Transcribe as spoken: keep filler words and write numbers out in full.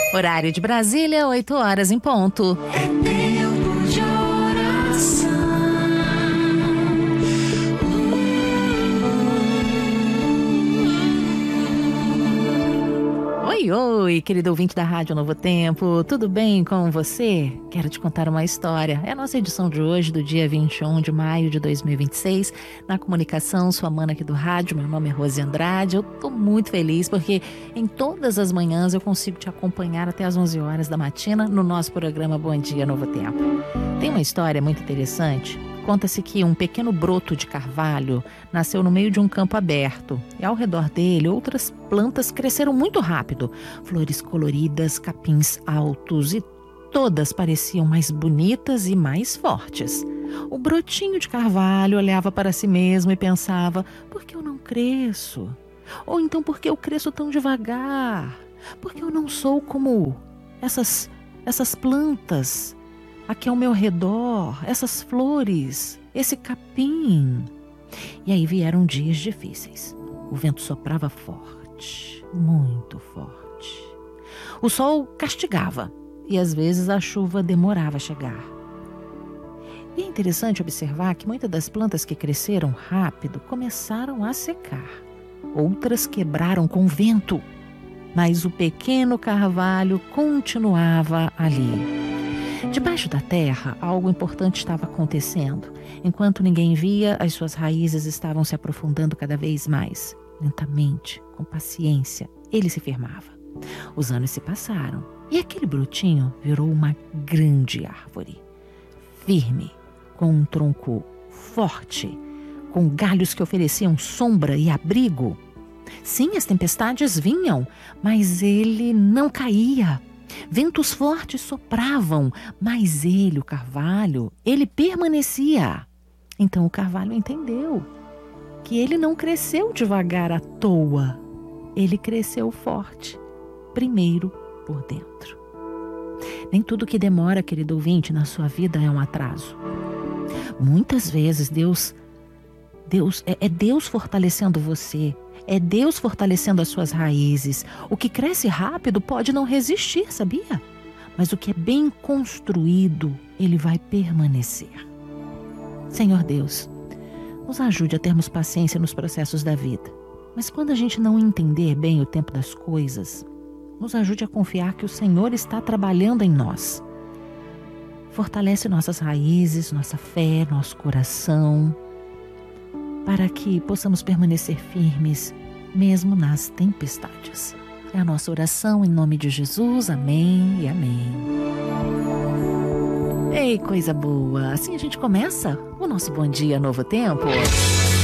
Horário de Brasília, oito horas em ponto. É tempo de oração. Oi, oi, querido ouvinte da Rádio Novo Tempo, tudo bem com você? Quero te contar uma história. É a nossa edição de hoje, do dia vinte e um de maio de dois mil e vinte e seis. Na comunicação, sua mana aqui do rádio, meu nome é Rose Andrade. Eu tô muito feliz porque em todas as manhãs eu consigo te acompanhar até as onze horas da matina no nosso programa Bom Dia Novo Tempo. Tem uma história muito interessante. Conta-se que um pequeno broto de carvalho nasceu no meio de um campo aberto e ao redor dele outras plantas cresceram muito rápido. Flores coloridas, capins altos e todas pareciam mais bonitas e mais fortes. O brotinho de carvalho olhava para si mesmo e pensava: por que eu não cresço? Ou então, por que eu cresço tão devagar? Por que eu não sou como essas, essas plantas aqui ao meu redor, essas flores, esse capim? E aí vieram dias difíceis. O vento soprava forte, muito forte. O sol castigava e às vezes a chuva demorava a chegar. E é interessante observar que muitas das plantas que cresceram rápido começaram a secar. Outras quebraram com o vento, mas o pequeno carvalho continuava ali. Debaixo da terra, algo importante estava acontecendo. Enquanto ninguém via, as suas raízes estavam se aprofundando cada vez mais. Lentamente, com paciência, ele se firmava. Os anos se passaram e aquele brotinho virou uma grande árvore. Firme, com um tronco forte, com galhos que ofereciam sombra e abrigo. Sim, as tempestades vinham, mas ele não caía. Ventos fortes sopravam, mas ele, o carvalho, ele permanecia. Então o carvalho entendeu que ele não cresceu devagar à toa. Ele cresceu forte, primeiro por dentro. Nem tudo que demora, querido ouvinte, na sua vida é um atraso. Muitas vezes Deus, Deus é, é Deus fortalecendo você. É Deus fortalecendo as suas raízes. O que cresce rápido pode não resistir, sabia? Mas o que é bem construído, ele vai permanecer. Senhor Deus, nos ajude a termos paciência nos processos da vida. Mas quando a gente não entender bem o tempo das coisas, nos ajude a confiar que o Senhor está trabalhando em nós. Fortalece nossas raízes, nossa fé, nosso coração, para que possamos permanecer firmes, mesmo nas tempestades. É a nossa oração em nome de Jesus. Amém e amém. Ei, coisa boa! Assim a gente começa o nosso Bom Dia Novo Tempo.